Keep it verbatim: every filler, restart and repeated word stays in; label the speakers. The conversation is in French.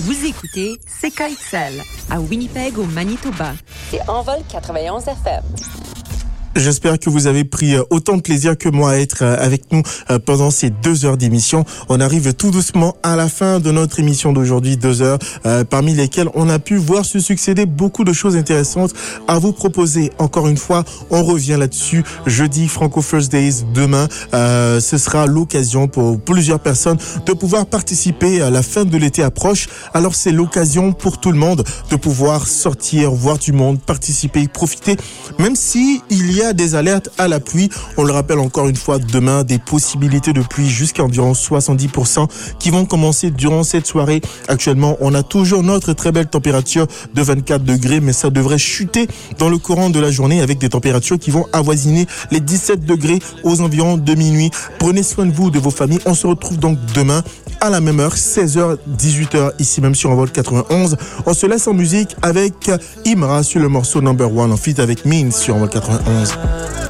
Speaker 1: Vous écoutez C K X L à Winnipeg au Manitoba.
Speaker 2: C'est Envol quatre-vingt-onze F M.
Speaker 3: J'espère que vous avez pris autant de plaisir que moi à être avec nous pendant ces deux heures d'émission. On arrive tout doucement à la fin de notre émission d'aujourd'hui, deux heures, euh, parmi lesquelles on a pu voir se succéder beaucoup de choses intéressantes à vous proposer. Encore une fois, on revient là-dessus. Jeudi, Franco First Days, demain, euh, ce sera l'occasion pour plusieurs personnes de pouvoir participer. La fin de l'été approche, alors c'est l'occasion pour tout le monde de pouvoir sortir, voir du monde, participer, profiter, même si il y a Il y a des alertes à la pluie. On le rappelle encore une fois, demain, des possibilités de pluie jusqu'à environ soixante-dix pour cent qui vont commencer durant cette soirée. Actuellement, on a toujours notre très belle température de vingt-quatre degrés, mais ça devrait chuter dans le courant de la journée avec des températures qui vont avoisiner les dix-sept degrés aux environs de minuit. Prenez soin de vous, de vos familles. On se retrouve donc demain à la même heure, seize heures, dix-huit heures, ici même sur Envol quatre-vingt-onze. On se laisse en musique avec Imra sur le morceau Number One en feat avec Means sur Envol quatre-vingt-onze.